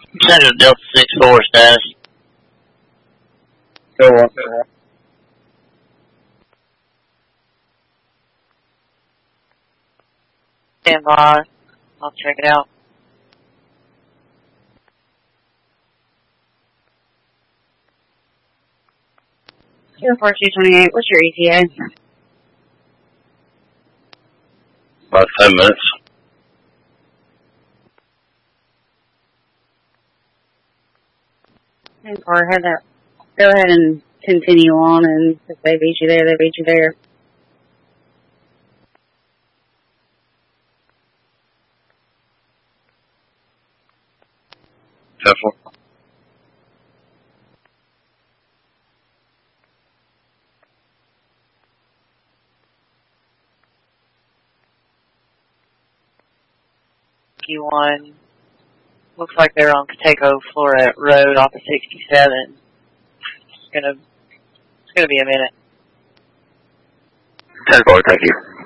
Central Delta 6-4 status. Go on, go on. Stand by. I'll check it out. 04228, what's your ETA? About 10 minutes. And car, have that. Go ahead and continue on, and if they beat you there, they beat you there. Careful. Q1. Looks like they're on Coteco Floret Road off of 67. It's gonna be a minute. 10-4, thank you.